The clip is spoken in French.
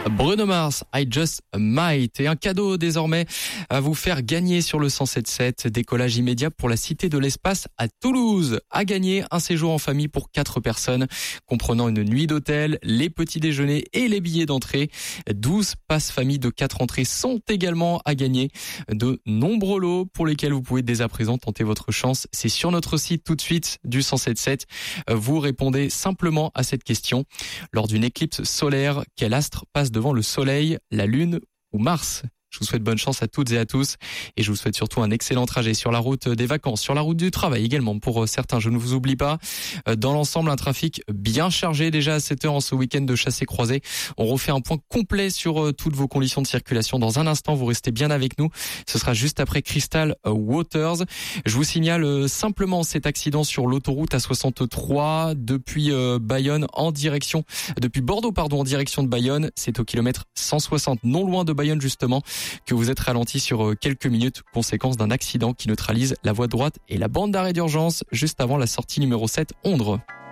Bruno Mars, I Just Might. Et un cadeau désormais à vous faire gagner sur le 107.7. Décollage immédiat pour la Cité de l'Espace à Toulouse. À gagner un séjour en famille pour 4 personnes, comprenant une nuit d'hôtel, les petits déjeuners et les billets d'entrée. 12 passes famille de 4 entrées sont également à gagner. De nombreux lots pour lesquels vous pouvez dès à présent tenter votre chance. C'est sur notre site tout de suite du 107.7. Vous répondez simplement à cette question. Lors d'une éclipse solaire, quel astre passe devant le soleil, la lune ou Mars? Je vous souhaite bonne chance à toutes et à tous et je vous souhaite surtout un excellent trajet sur la route des vacances, sur la route du travail également pour certains, je ne vous oublie pas. Dans l'ensemble, un trafic bien chargé déjà à 7h en ce week-end de chassé-croisé. On refait un point complet sur toutes vos conditions de circulation dans un instant, vous restez bien avec nous. Ce sera juste après Crystal Waters. Je vous signale simplement cet accident sur l'autoroute A63 depuis Bayonne en direction, depuis Bordeaux en direction de Bayonne. C'est au kilomètre 160, non loin de Bayonne justement, que vous êtes ralenti sur quelques minutes, conséquence d'un accident qui neutralise la voie droite et la bande d'arrêt d'urgence juste avant la sortie numéro 7 Ondre.